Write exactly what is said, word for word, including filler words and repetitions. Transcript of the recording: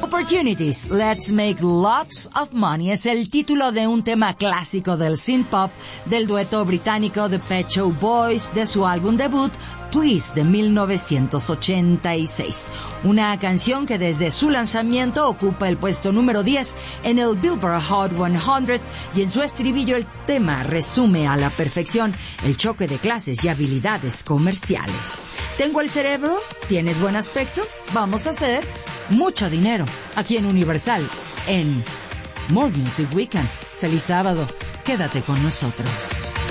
Opportunities, Let's Make Lots of Money es el título de un tema clásico del synth-pop del dueto británico The Pet Shop Boys de su álbum debut Please de mil novecientos ochenta y seis. Una canción que desde su lanzamiento ocupa el puesto número diez en el Billboard Hot cien y en su estribillo el tema resume a la perfección el choque de clases y habilidades comerciales. ¿Tengo el cerebro? ¿Tienes buen aspecto? Vamos a hacer mucho dinero aquí en Universal en More Music Weekend. Feliz sábado. Quédate con nosotros.